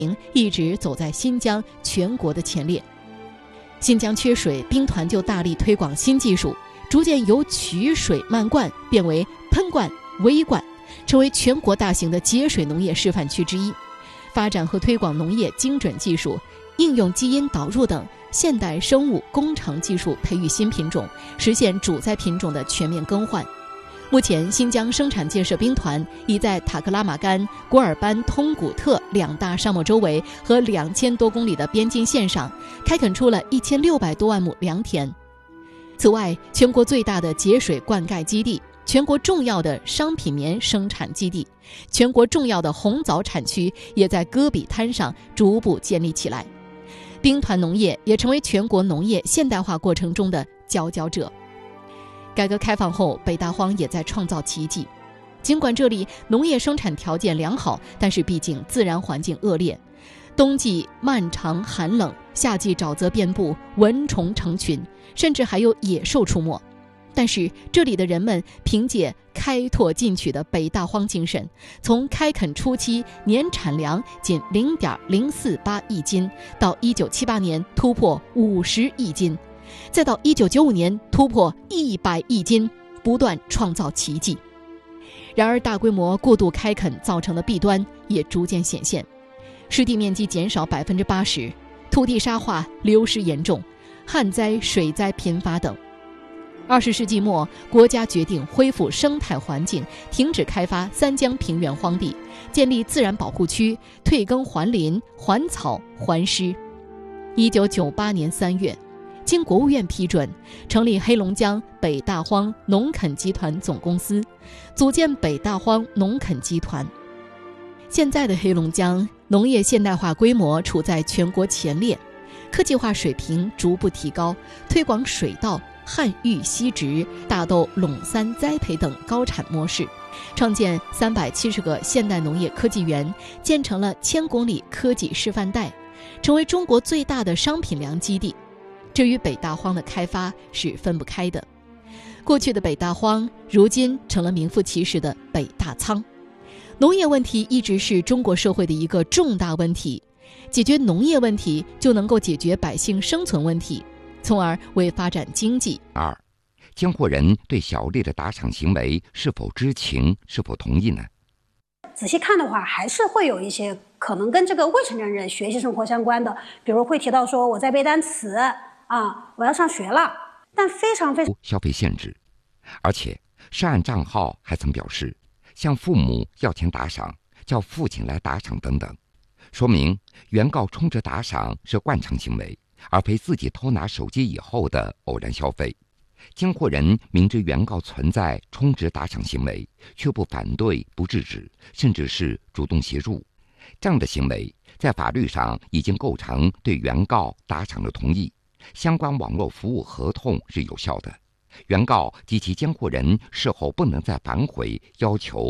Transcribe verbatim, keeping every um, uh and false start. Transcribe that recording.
一直走在新疆全国的前列。新疆缺水，兵团就大力推广新技术，逐渐由取水漫灌变为喷灌、微灌，成为全国大型的节水农业示范区之一。发展和推广农业精准技术，应用基因导入等现代生物工程技术，培育新品种，实现主栽品种的全面更换。目前，新疆生产建设兵团已在塔克拉玛干、古尔班通古特两大沙漠周围和两千多公里的边境线上，开垦出了一千六百多万亩良田。此外，全国最大的节水灌溉基地、全国重要的商品棉生产基地、全国重要的红枣产区也在戈壁滩上逐步建立起来。兵团农业也成为全国农业现代化过程中的佼佼者。改革开放后，北大荒也在创造奇迹。尽管这里农业生产条件良好，但是毕竟自然环境恶劣，冬季漫长寒冷，夏季沼泽遍布，蚊虫成群，甚至还有野兽出没。但是这里的人们凭借开拓进取的北大荒精神，从开垦初期年产粮仅 零点零四八亿斤，到一九七八年突破五十亿斤，再到一九九五年突破一百亿斤，不断创造奇迹。然而大规模过度开垦造成的弊端也逐渐显现，湿地面积减少 百分之八十， 土地沙化流失严重，旱灾水灾频发等。二十世纪末，国家决定恢复生态环境，停止开发三江平原荒地，建立自然保护区，退耕还林、还草、还湿。一九九八年三月，经国务院批准，成立黑龙江北大荒农垦集团总公司，组建北大荒农垦集团。现在的黑龙江农业现代化规模处在全国前列，科技化水平逐步提高，推广水稻、旱育吸植、大豆垄三栽培等高产模式，创建三百七十个现代农业科技园，建成了千公里科技示范带，成为中国最大的商品粮基地。这与北大荒的开发是分不开的。过去的北大荒，如今成了名副其实的北大仓。农业问题一直是中国社会的一个重大问题，解决农业问题就能够解决百姓生存问题，从而为发展经济。 二，监护人对小丽的打赏行为是否知情，是否同意呢？ 仔细看的话，还是会有一些可能跟这个未成年人学习生活相关的，比如会提到说我在背单词啊，我要上学了，但非常非常消费限制。而且涉案账号还曾表示向父母要钱打赏，叫父亲来打赏等等，说明原告充值打赏是惯常行为，而非自己偷拿手机以后的偶然消费。监护人明知原告存在充值打赏行为，却不反对、不制止，甚至是主动协助，这样的行为在法律上已经构成对原告打赏的同意，相关网络服务合同是有效的。原告及其监护人事后不能再反悔要求